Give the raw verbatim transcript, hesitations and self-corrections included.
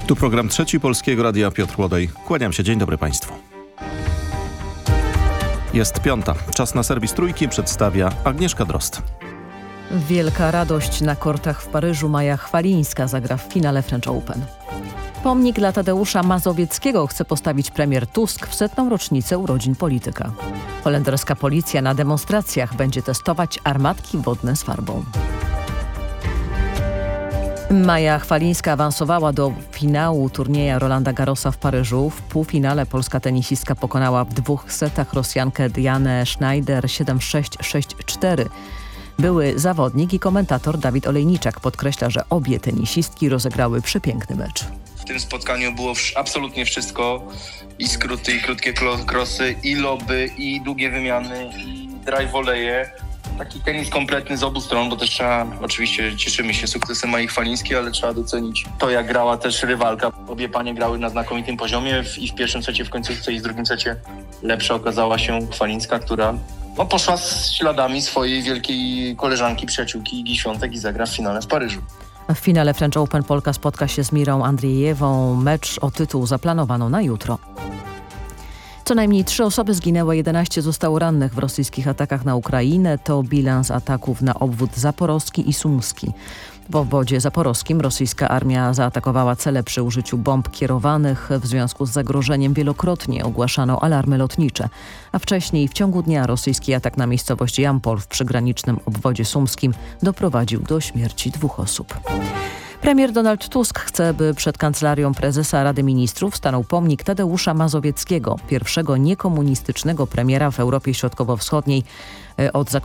Tu program Trzeci Polskiego Radia, Piotr Łodej. Kłaniam się, dzień dobry Państwu. Jest piąta. Czas na serwis Trójki przedstawia Agnieszka Drozd. Wielka radość na kortach w Paryżu. Maja Chwalińska zagra w finale French Open. Pomnik dla Tadeusza Mazowieckiego chce postawić premier Tusk w setną rocznicę urodzin polityka. Holenderska policja na demonstracjach będzie testować armatki wodne z farbą. Maja Chwalińska awansowała do finału turnieja Rolanda Garrosa w Paryżu. W półfinale polska tenisistka pokonała w dwóch setach Rosjankę Dianę Schneider siedem sześć sześć cztery. Były zawodnik i komentator Dawid Olejniczak podkreśla, że obie tenisistki rozegrały przepiękny mecz. W tym spotkaniu było absolutnie wszystko. I skróty, i krótkie krosy, i loby, i długie wymiany, i drive voleje. Taki tenis kompletny z obu stron, bo też trzeba, oczywiście cieszymy się sukcesem Mai Chwalińskiej, ale trzeba docenić to, jak grała też rywalka. Obie panie grały na znakomitym poziomie i w pierwszym secie, w końcówce i w drugim secie lepsza okazała się Chwalińska, która no, poszła z śladami swojej wielkiej koleżanki, przyjaciółki Igi Świątek i zagra w finale w Paryżu. W finale French Open Polka spotka się z Mirą Andrzejewą. Mecz o tytuł zaplanowano na jutro. Co najmniej trzy osoby zginęły, jedenaście zostało rannych w rosyjskich atakach na Ukrainę. To bilans ataków na obwód zaporowski i sumski. W obwodzie zaporowskim rosyjska armia zaatakowała cele przy użyciu bomb kierowanych. W związku z zagrożeniem wielokrotnie ogłaszano alarmy lotnicze. A wcześniej w ciągu dnia rosyjski atak na miejscowość Jampol w przygranicznym obwodzie sumskim doprowadził do śmierci dwóch osób. Premier Donald Tusk chce, by przed kancelarią prezesa Rady Ministrów stanął pomnik Tadeusza Mazowieckiego, pierwszego niekomunistycznego premiera w Europie Środkowo-Wschodniej od zakończenia